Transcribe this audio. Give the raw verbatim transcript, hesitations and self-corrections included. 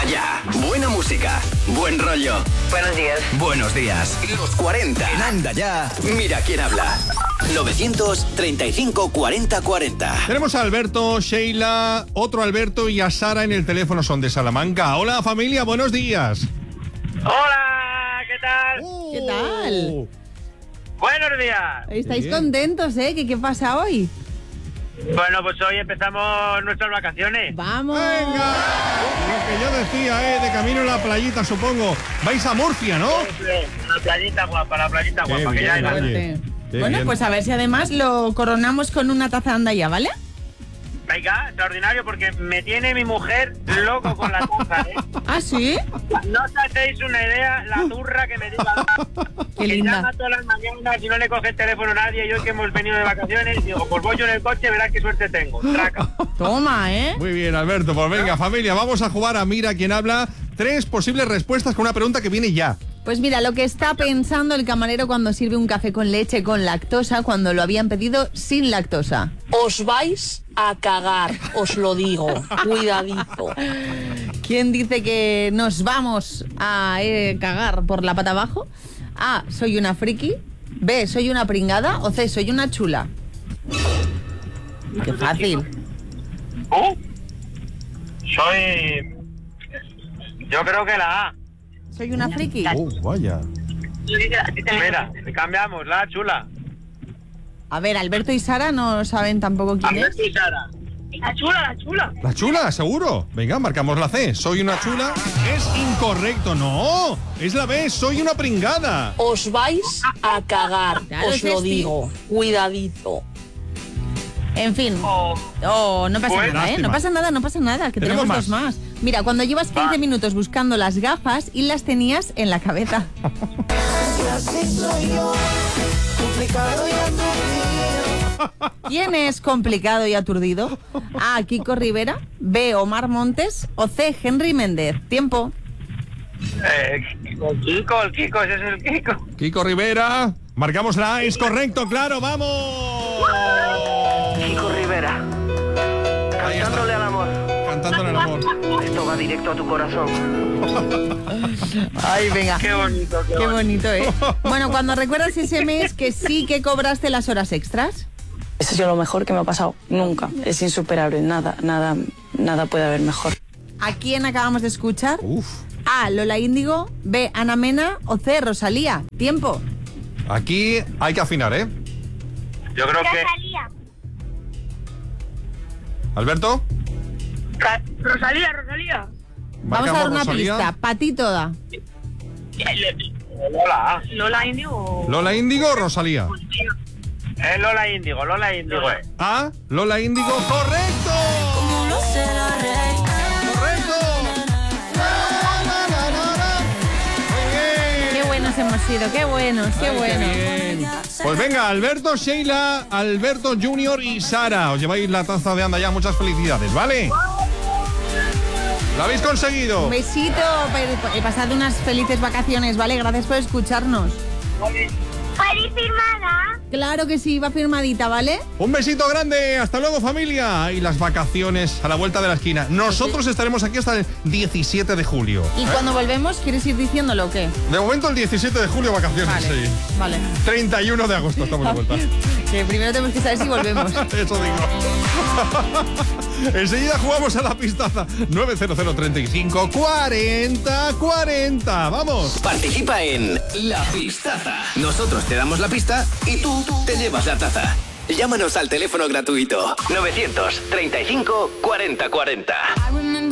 Anda ya. Buena música, buen rollo. Buenos días. Buenos días. Los cuarenta en Anda ya. Mira quién habla. novecientos treinta y cinco cuarenta cuarenta. Tenemos a Alberto, Sheila, otro Alberto y a Sara en el teléfono. Son de Salamanca. Hola, familia, buenos días. Hola, ¿qué tal? Uh, ¿Qué tal? Buenos días. ¿Estáis Bien. contentos, eh? ¿Qué, qué pasa hoy? Bueno, pues hoy empezamos nuestras vacaciones. ¡Vamos! ¡Venga! Lo que yo decía, ¿eh? De camino a la playita, supongo. Vais a Murcia, ¿no? La playita guapa, la playita Qué guapa, que ya hay bien, la... oye. Qué Bueno, bien. pues a ver si además lo coronamos con una taza Anda ya, ¿vale? Venga, extraordinario, porque me tiene mi mujer loco con la taza, ¿eh? ¿Ah, sí? No os hacéis una idea la turra que me lleva. Qué Que linda. llama todas las mañanas y no le coge el teléfono a nadie. Y hoy que hemos venido de vacaciones, digo, pues voy yo en el coche, verás qué suerte tengo. Traca. Toma, ¿eh? Muy bien, Alberto. Pues venga, familia, vamos a jugar a Mira quién habla. Tres posibles respuestas con una pregunta que viene ya. Pues mira, lo que está pensando el camarero cuando sirve un café con leche con lactosa cuando lo habían pedido sin lactosa. Os vais a cagar, os lo digo. Cuidadito. ¿Quién dice que nos vamos a eh, cagar por la pata abajo? A, soy una friki. B, soy una pringada. O C, soy una chula. Qué fácil. ¿Uh? Soy... Yo creo que la A. Soy una friki. Oh, vaya. Mira, cambiamos, la chula. A ver, Alberto y Sara no saben tampoco quién es. Alberto y Sara. La chula, la chula. ¿La chula, seguro? Venga, marcamos la C. Soy una chula. Es incorrecto. No, es la B. Soy una pringada. Os vais a cagar, Claro, os es lo este. digo. Cuidadito. En fin. Oh. Oh, no pasa Pues, nada, ¿eh? lástima. No pasa nada, no pasa nada, que Tenemos tenemos, dos más. Mira, cuando llevas quince Va. minutos buscando las gafas y las tenías en la cabeza. ¿Quién es complicado y aturdido? A, Kiko Rivera. B, Omar Montes. O C, Henry Méndez. Tiempo. Eh, el Kiko, el Kiko, ese es el Kiko. Kiko Rivera. Marcamos la A. Es correcto, claro, vamos. Kiko Rivera, Ahí está. cantándole al amor. Cantándole el amor. Esto va directo a tu corazón. Ay, venga. Qué bonito, qué, Qué bonito. bonito, ¿eh? Bueno, cuando recuerdas ese mes que sí que cobraste las horas extras. Eso ha sido lo mejor que me ha pasado. Nunca. Es insuperable. Nada, nada, nada puede haber mejor. ¿A quién acabamos de escuchar? Uf. A, Lola Índigo. B, Ana Mena. O C, Rosalía. Tiempo. Aquí hay que afinar, ¿eh? Yo creo que... Alberto. Rosalía, Rosalía. Vamos a dar Marcamos una Rosalía. pista. Pa' ti toda. Lola. Lola Indio. Lola Índigo o Rosalía. Es Lola Índigo, Lola Índigo. eh. A, Lola Índigo. ¡Correcto! ¡Correcto! Muy bien. Qué buenos hemos sido, qué buenos, qué Ay, buenos. bien. Pues venga, Alberto, Sheila, Alberto Junior y Sara. Os lleváis la taza de Anda ya. Muchas felicidades, ¿vale? ¿Lo habéis conseguido? Un besito, pe- pasad unas felices vacaciones, ¿vale? Gracias por escucharnos. ¡Feliz firmada! Claro que sí, va firmadita, ¿vale? Un besito grande, hasta luego familia. Y las vacaciones a la vuelta de la esquina. Nosotros estaremos aquí hasta el diecisiete de julio. Y ¿eh? cuando volvemos, ¿quieres ir diciéndolo o qué? De momento el diecisiete de julio vacaciones, Vale, sí. vale. treinta y uno de agosto estamos de vuelta. Que primero tenemos que saber si volvemos. Eso digo. Enseguida jugamos a la pistaza. nueve cero cero treinta y cinco cuarenta cuarenta. Vamos. Participa en La Pistaza. Nosotros te damos la pista y tú te llevas la taza. Llámanos al teléfono gratuito novecientos treinta y cinco cuarenta cuarenta.